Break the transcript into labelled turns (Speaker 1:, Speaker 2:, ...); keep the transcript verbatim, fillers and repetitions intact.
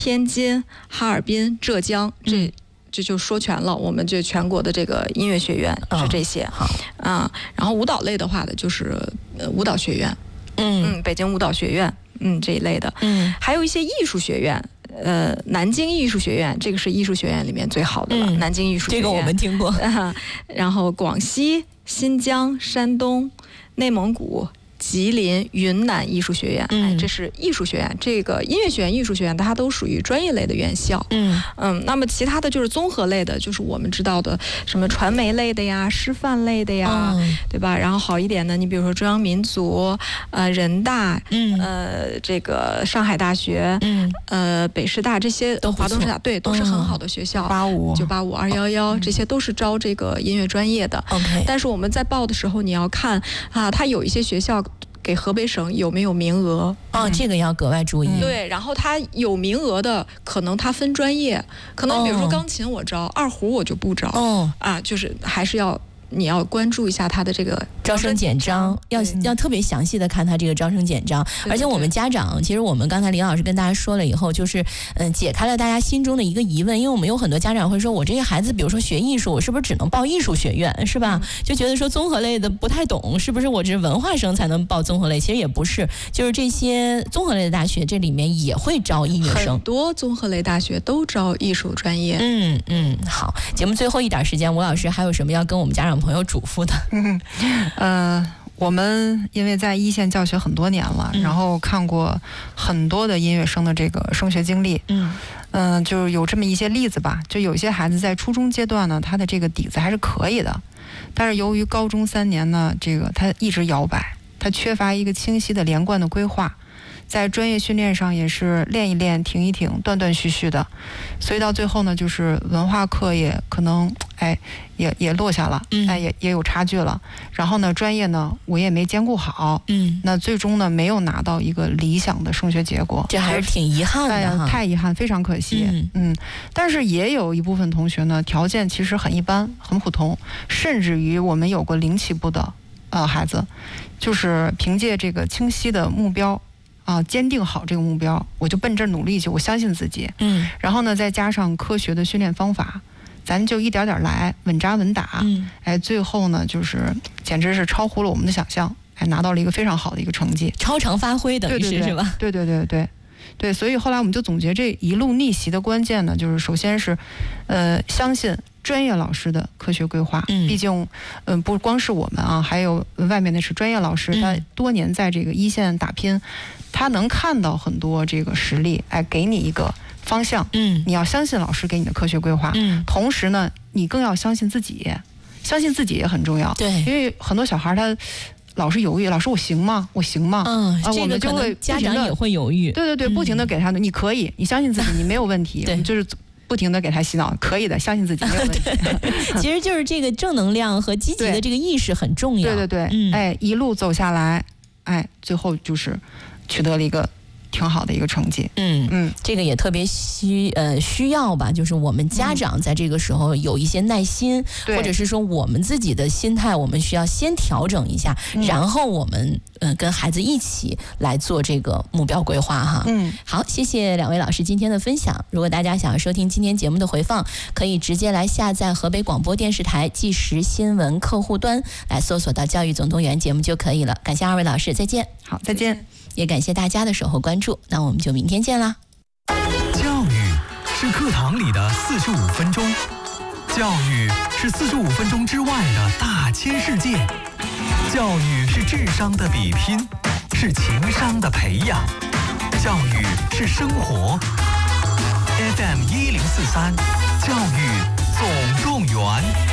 Speaker 1: 天津、哈尔滨、浙江，这、嗯、这就说全了。我们这全国的这个音乐学院是这些。
Speaker 2: 好、哦、
Speaker 1: 啊，然后舞蹈类的话的就是呃舞蹈学院，
Speaker 2: 嗯
Speaker 1: 嗯，北京舞蹈学院，嗯这一类的，
Speaker 2: 嗯，
Speaker 1: 还有一些艺术学院。呃，南京艺术学院，这个是艺术学院里面最好的了。嗯、南京艺术学院，
Speaker 2: 这个我们听过。
Speaker 1: 啊、然后广西、新疆、山东、内蒙古、吉林、云南艺术学院，
Speaker 2: 嗯，
Speaker 1: 哎，这是艺术学院。这个音乐学院、艺术学院，它都属于专业类的院校。
Speaker 2: 嗯
Speaker 1: 嗯，那么其他的就是综合类的，就是我们知道的什么传媒类的呀、师范类的呀，
Speaker 2: 嗯、
Speaker 1: 对吧？然后好一点的，你比如说中央民族、呃人大，
Speaker 2: 嗯，
Speaker 1: 呃这个上海大学，
Speaker 2: 嗯，
Speaker 1: 呃北师大这些，
Speaker 2: 都
Speaker 1: 华东师大，对，都是很好的学校。
Speaker 2: 八五、
Speaker 1: 九八五、二幺幺，这些都是招这个音乐专业的。
Speaker 2: OK，
Speaker 1: 但是我们在报的时候，你要看啊，它有一些学校给河北省有没有名额？
Speaker 2: 哦，这个要格外注意。
Speaker 1: 嗯、对，然后它有名额的，可能它分专业，可能比如说钢琴我招，哦、二胡我就不招。
Speaker 2: 哦，
Speaker 1: 啊，就是还是要。你要关注一下他的这个
Speaker 2: 招生简章，要要特别详细的看他这个招生简章。而且我们家长，其实我们刚才林老师跟大家说了以后，就是嗯、呃、解开了大家心中的一个疑问，因为我们有很多家长会说，我这个孩子比如说学艺术，我是不是只能报艺术学院，是吧？嗯、就觉得说综合类的不太懂，是不是我这文化生才能报综合类？其实也不是，就是这些综合类的大学这里面也会招音乐生，
Speaker 1: 很多综合类大学都招艺术专业。
Speaker 2: 嗯嗯，好，节目最后一点时间，吴老师还有什么要跟我们家长朋友嘱咐的？
Speaker 3: 嗯，呃，我们因为在一线教学很多年了，嗯、然后看过很多的音乐生的这个升学经历，
Speaker 2: 嗯，
Speaker 3: 嗯、呃，就有这么一些例子吧。就有些孩子在初中阶段呢，他的这个底子还是可以的，但是由于高中三年呢，这个他一直摇摆，他缺乏一个清晰的连贯的规划。在专业训练上也是练一练停一停，断断续续的，所以到最后呢，就是文化课也可能哎也也落下了，哎也也有差距了。然后呢，专业呢我也没兼顾好，
Speaker 2: 嗯，
Speaker 3: 那最终呢没有拿到一个理想的升学结果，
Speaker 2: 这还是挺遗憾的、
Speaker 3: 哎呀，太遗憾，非常可惜。嗯, 嗯，但是也有一部分同学呢，条件其实很一般，很普通，甚至于我们有过零起步的呃孩子，就是凭借这个清晰的目标。啊，坚定好这个目标，我就奔这儿努力去，我相信自己。
Speaker 2: 嗯，
Speaker 3: 然后呢，再加上科学的训练方法，咱就一点点来，稳扎稳打。
Speaker 2: 嗯，
Speaker 3: 哎，最后呢，就是简直是超乎了我们的想象，哎，拿到了一个非常好的一个成绩，
Speaker 2: 超常发挥等于是是吧？
Speaker 3: 对对对对对，所以后来我们就总结这一路逆袭的关键呢，就是首先是，呃，相信专业老师的科学规划。
Speaker 2: 嗯，
Speaker 3: 毕竟，嗯、呃，不光是我们啊，还有外面的是专业老师，他多年在这个一线打拼。他能看到很多这个实力，哎，给你一个方向。
Speaker 2: 嗯，
Speaker 3: 你要相信老师给你的科学规划。
Speaker 2: 嗯，
Speaker 3: 同时呢，你更要相信自己，相信自己也很重要。
Speaker 2: 对，
Speaker 3: 因为很多小孩他老是犹豫，老师我行吗？我行吗？
Speaker 2: 嗯，
Speaker 3: 啊，我们就会
Speaker 2: 家长也会犹豫。
Speaker 3: 对对对，不停的给他的，嗯、你可以，你相信自己，你没有问题。
Speaker 2: 对，
Speaker 3: 就是不停的给他洗脑，可以的，相信自己没有问题。
Speaker 2: 其实就是这个正能量和积极的这个意识很重要。
Speaker 3: 对对对，
Speaker 2: 嗯，
Speaker 3: 哎，一路走下来，哎，最后就是取得了一个挺好的一个成绩。
Speaker 2: 嗯
Speaker 3: 嗯，
Speaker 2: 这个也特别需呃需要吧，就是我们家长在这个时候有一些耐心，
Speaker 3: 嗯、
Speaker 2: 或者是说我们自己的心态，我们需要先调整一下，嗯、然后我们呃跟孩子一起来做这个目标规划哈。
Speaker 3: 嗯，
Speaker 2: 好，谢谢两位老师今天的分享。如果大家想要收听今天节目的回放，可以直接来下载河北广播电视台即时新闻客户端，来搜索到教育总动员节目就可以了。感谢二位老师，再见。
Speaker 3: 好，再见。
Speaker 2: 也感谢大家的守候关注，那我们就明天见啦。
Speaker 4: 教育是课堂里的四十五分钟，教育是四十五分钟之外的大千世界，教育是智商的比拼，是情商的培养，教育是生活。F M 一零四三，教育总动员。